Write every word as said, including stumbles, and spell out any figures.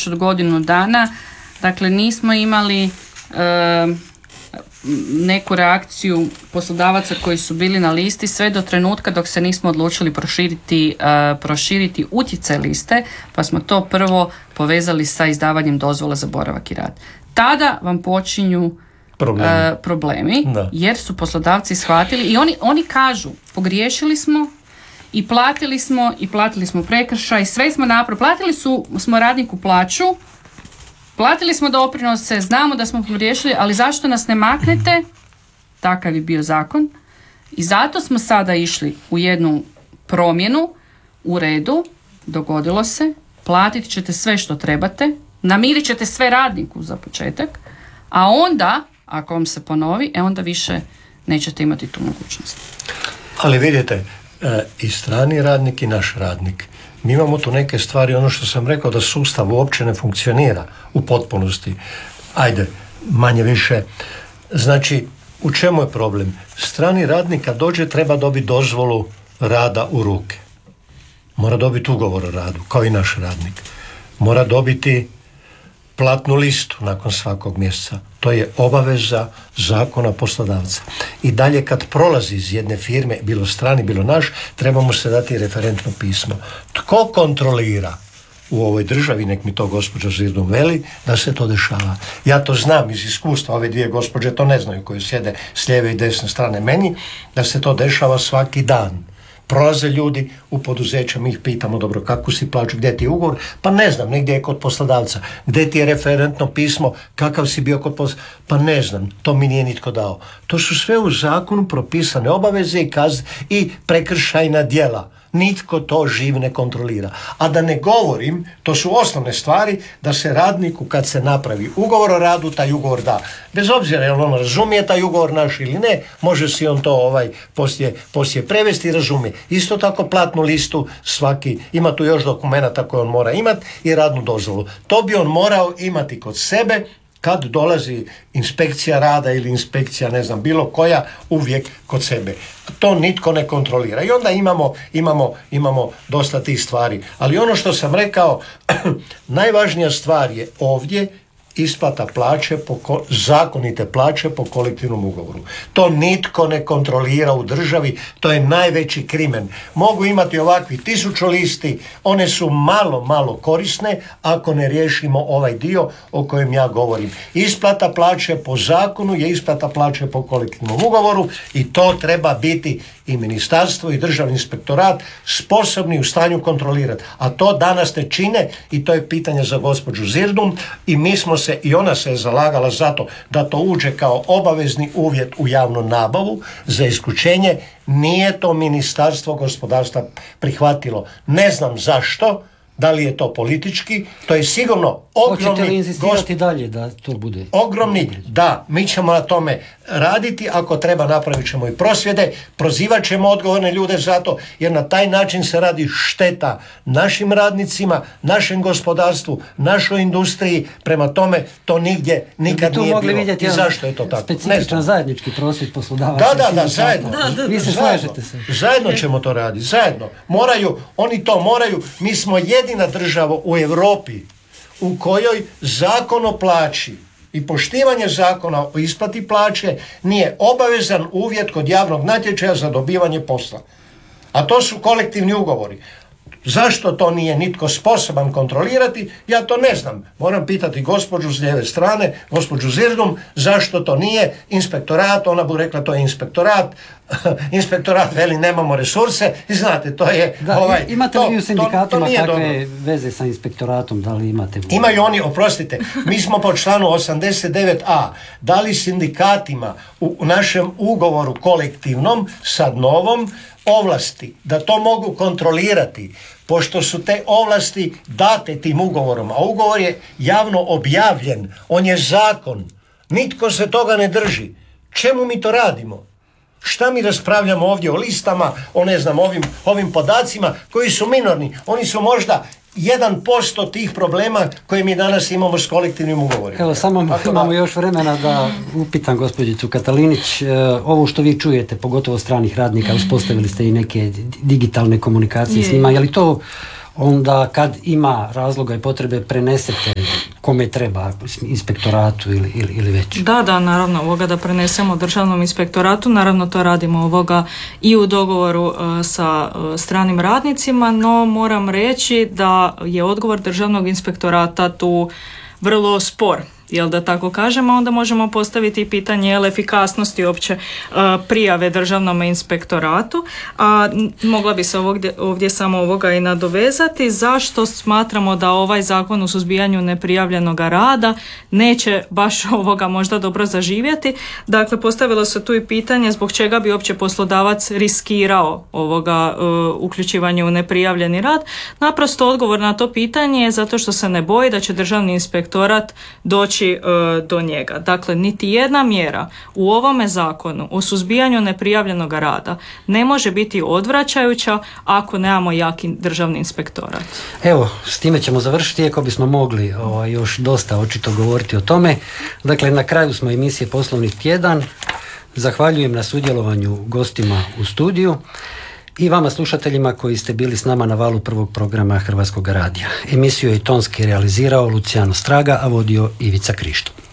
više od godinu dana, dakle nismo imali e, neku reakciju poslodavaca koji su bili na listi sve do trenutka dok se nismo odlučili proširiti, uh, proširiti utjecaj liste, pa smo to prvo povezali sa izdavanjem dozvola za boravak i rad. Tada vam počinju problemi, uh, problemi jer su poslodavci shvatili i oni, oni kažu pogriješili smo i platili smo i platili smo prekršaj, sve smo napravili, platili su, smo radniku plaću, platili smo doprinose, znamo da smo pogriješili, ali zašto nas ne maknete? Takav je bio zakon. I zato smo sada išli u jednu promjenu u redu, dogodilo se, platit ćete sve što trebate, namirit ćete sve radniku za početak, a onda, ako vam se ponovi, e onda više nećete imati tu mogućnost. Ali vidite, i strani radnik i naš radnik. Mi imamo tu neke stvari, ono što sam rekao da sustav uopće ne funkcionira u potpunosti. Ajde, manje više. Znači, u čemu je problem? Strani radnik kad dođe treba dobiti dozvolu rada u ruke. Mora dobiti ugovor o radu, kao i naš radnik. Mora dobiti platnu listu nakon svakog mjeseca. To je obaveza zakona poslodavca. I dalje kad prolazi iz jedne firme, bilo strani, bilo naš, treba mu se dati referentno pismo. Tko kontrolira u ovoj državi, nek mi to gospođa Zirdum veli, da se to dešava. Ja to znam iz iskustva, ove dvije gospođe to ne znaju, koje sjede s lijeve i desne strane meni, da se to dešava svaki dan. Prolaze ljudi u poduzeća, mi ih pitamo, dobro, kakvu si plaću, gdje ti je ugovor? Pa ne znam, negdje je kod poslodavca. Gdje ti je referentno pismo, kakav si bio kod poslodavca? Pa ne znam, to mi nije nitko dao. To su sve u zakonu propisane obaveze i kazne i prekršajna djela. Nitko to živ ne kontrolira. A da ne govorim, to su osnovne stvari, da se radniku kad se napravi ugovor o radu, taj ugovor da. Bez obzira jel on razumije taj ugovor naš ili ne, može si on to ovaj poslije, poslije prevesti i razumije. Isto tako platnu listu svaki, ima tu još dokumenata koje on mora imati i radnu dozvolu. To bi on morao imati kod sebe kad dolazi inspekcija rada ili inspekcija, ne znam, bilo koja, uvijek kod sebe. To nitko ne kontrolira. I onda imamo, imamo, imamo dosta tih stvari. Ali ono što sam rekao, najvažnija stvar je ovdje isplata plaće, po, zakonite plaće po kolektivnom ugovoru. To nitko ne kontrolira u državi, to je najveći krimen. Mogu imati ovakvi tisuću listi, one su malo, malo korisne ako ne riješimo ovaj dio o kojem ja govorim. Isplata plaće po zakonu je isplata plaće po kolektivnom ugovoru i to treba biti i ministarstvo i državni inspektorat sposobni u stanju kontrolirati. A to danas ne čine i to je pitanje za gospođu Zirdum i mi smo se, i ona se je zalagala za to da to uđe kao obavezni uvjet u javnu nabavu za isključenje. Nije to ministarstvo gospodarstva prihvatilo. Ne znam zašto, da li je to politički, to je sigurno ogromni... Hoćete li inzistirati gosp... dalje da to bude? Ogromni, da, mi ćemo na tome raditi, ako treba napravit ćemo i prosvjede, prozivat ćemo odgovorne ljude za to, jer na taj način se radi šteta našim radnicima, našem gospodarstvu, našoj industriji, prema tome to nigdje nikad nije bilo. I zašto je to tako? Specifičan zajednički prosvjed poslodavaca. Da, da, da, zajedno. Da, da, da. Vi se slažete se. Zajedno ćemo to raditi, zajedno. Moraju, oni to moraju, mi smo jedina država u Europi u kojoj zakon o plaći i poštivanje zakona o isplati plaće nije obavezan uvjet kod javnog natječaja za dobivanje posla. A to su kolektivni ugovori. Zašto to nije nitko sposoban kontrolirati, ja to ne znam. Moram pitati gospođu s lijeve strane, gospođu Zirdum, zašto to nije inspektorat, ona bu rekla to je inspektorat, inspektorat veli nemamo resurse i znate, to je... Da, ovaj, imate to, li u sindikatima to, to kakve veze sa inspektoratom, da li imate... Imaju oni, oprostite, mi smo po članu osamdeset devet a dali sindikatima u, u našem ugovoru kolektivnom, sad novom, ovlasti da to mogu kontrolirati, pošto su te ovlasti date tim ugovorom, a ugovor je javno objavljen, on je zakon, nitko se toga ne drži. Čemu mi to radimo? Šta mi raspravljamo ovdje o listama, o ne znam, ovim, ovim podacima koji su minorni, oni su možda jedan posto tih problema koje mi danas imamo s kolektivnim ugovorima. Evo, samo Tako imamo da... još vremena da upitam gospođicu Katalinić, e, ovo što vi čujete, pogotovo stranih radnika, uspostavili ste i neke digitalne komunikacije je. s njima, je li to onda kad ima razloga i potrebe prenesete kome treba, inspektoratu ili, ili, ili već? Da, da, naravno, ovoga da prenesemo državnom inspektoratu, naravno to radimo ovoga i u dogovoru uh, sa uh, stranim radnicima, no moram reći da je odgovor državnog inspektorata tu vrlo spor. Jel da tako kažemo, onda možemo postaviti pitanje jel efikasnosti opće uh, prijave državnom inspektoratu, a mogla bi se ovdje, ovdje samo ovoga i nadovezati zašto smatramo da ovaj zakon o suzbijanju neprijavljenog rada neće baš ovoga možda dobro zaživjeti. Dakle, postavilo se tu i pitanje zbog čega bi opće poslodavac riskirao ovoga uh, uključivanje u neprijavljeni rad. Naprosto odgovor na to pitanje je zato što se ne boji da će državni inspektorat doći do njega. Dakle, niti jedna mjera u ovome zakonu o suzbijanju neprijavljenog rada ne može biti odvraćajuća ako nemamo jaki državni inspektorat. Evo, s time ćemo završiti, iako bismo mogli o, još dosta očito govoriti o tome. Dakle, na kraju smo emisije Poslovni tjedan. Zahvaljujem na sudjelovanju gostima u studiju i vama slušateljima koji ste bili s nama na valu prvog programa Hrvatskog radija. Emisiju je tonski realizirao Luciano Straga, a vodio Ivica Krišto.